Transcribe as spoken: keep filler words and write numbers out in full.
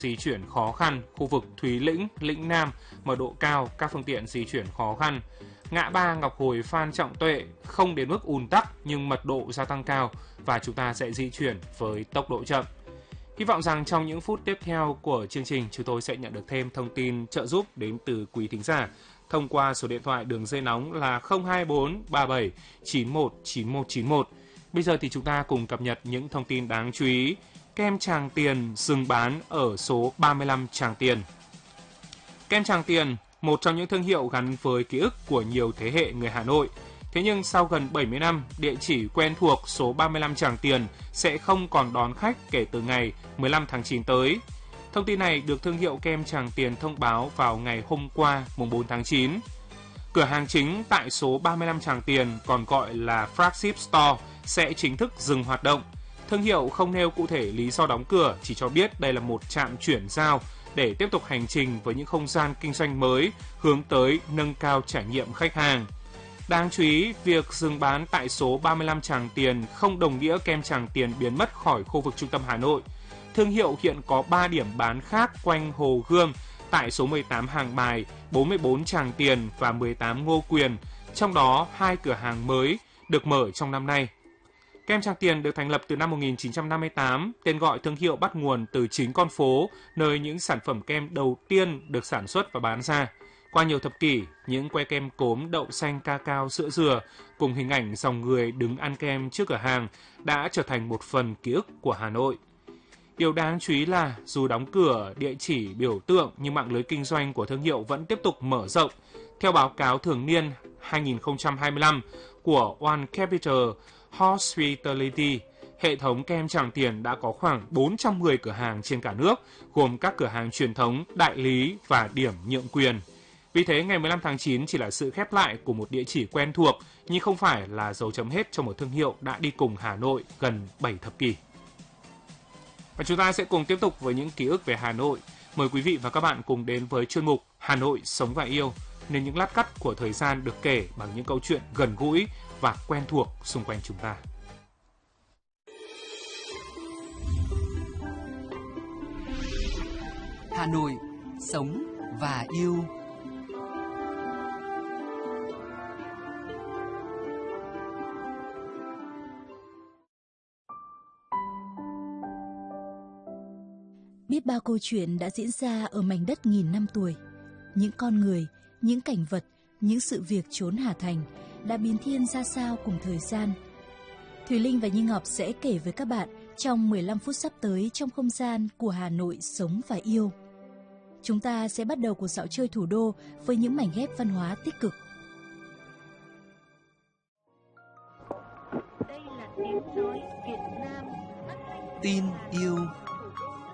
di chuyển khó khăn, khu vực Thúy Lĩnh, Lĩnh Nam, mật độ cao, các phương tiện di chuyển khó khăn. Ngã ba Ngọc Hồi, Phan Trọng Tuệ không đến mức ùn tắc nhưng mật độ gia tăng cao và chúng ta sẽ di chuyển với tốc độ chậm. Hy vọng rằng trong những phút tiếp theo của chương trình, chúng tôi sẽ nhận được thêm thông tin trợ giúp đến từ quý thính giả thông qua số điện thoại đường dây nóng là không hai bốn ba bảy chín một chín một chín một. Bây giờ thì chúng ta cùng cập nhật những thông tin đáng chú ý. Kem Tràng Tiền dừng bán ở số ba mươi lăm Tràng Tiền. Kem Tràng Tiền, một trong những thương hiệu gắn với ký ức của nhiều thế hệ người Hà Nội. Thế nhưng sau gần bảy mươi năm, địa chỉ quen thuộc số ba mươi lăm Tràng Tiền sẽ không còn đón khách kể từ ngày mười lăm tháng chín tới. Thông tin này được thương hiệu kem Tràng Tiền thông báo vào ngày hôm qua, mùng bốn tháng chín. Cửa hàng chính tại số ba mươi lăm Tràng Tiền, còn gọi là Flagship Store, sẽ chính thức dừng hoạt động. Thương hiệu không nêu cụ thể lý do đóng cửa, chỉ cho biết đây là một trạm chuyển giao để tiếp tục hành trình với những không gian kinh doanh mới hướng tới nâng cao trải nghiệm khách hàng. Đáng chú ý, việc dừng bán tại số ba mươi lăm Tràng Tiền không đồng nghĩa kem Tràng Tiền biến mất khỏi khu vực trung tâm Hà Nội. Thương hiệu hiện có ba điểm bán khác quanh Hồ Gươm tại số mười tám Hàng Bài, bốn mươi bốn Tràng Tiền và mười tám Ngô Quyền, trong đó hai cửa hàng mới được mở trong năm nay. Kem Tràng Tiền được thành lập từ năm một nghìn chín trăm năm mươi tám, tên gọi thương hiệu bắt nguồn từ chính con phố, nơi những sản phẩm kem đầu tiên được sản xuất và bán ra. Qua nhiều thập kỷ, những que kem cốm, đậu xanh, ca cao, sữa dừa cùng hình ảnh dòng người đứng ăn kem trước cửa hàng đã trở thành một phần ký ức của Hà Nội. Điều đáng chú ý là dù đóng cửa địa chỉ biểu tượng nhưng mạng lưới kinh doanh của thương hiệu vẫn tiếp tục mở rộng. Theo báo cáo thường niên hai không hai lăm của One Capital Hospitality, hệ thống kem Tràng Tiền đã có khoảng bốn trăm mười cửa hàng trên cả nước, gồm các cửa hàng truyền thống, đại lý và điểm nhượng quyền. Vì thế, ngày mười lăm tháng chín chỉ là sự khép lại của một địa chỉ quen thuộc, nhưng không phải là dấu chấm hết cho một thương hiệu đã đi cùng Hà Nội gần bảy thập kỷ. Và chúng ta sẽ cùng tiếp tục với những ký ức về Hà Nội. Mời quý vị và các bạn cùng đến với chuyên mục Hà Nội sống và yêu, nên những lát cắt của thời gian được kể bằng những câu chuyện gần gũi và quen thuộc xung quanh chúng ta. Hà Nội sống và yêu. Biết bao câu chuyện đã diễn ra ở mảnh đất nghìn năm tuổi. Những con người, những cảnh vật, những sự việc chốn Hà Thành đã biến thiên ra sao cùng thời gian. Thùy Linh và Như Ngọc sẽ kể với các bạn trong mười lăm phút sắp tới trong không gian của Hà Nội sống và yêu. Chúng ta sẽ bắt đầu cuộc dạo chơi thủ đô với những mảnh ghép văn hóa tích cực. Đây là tiếng nói Việt Nam. Tin yêu.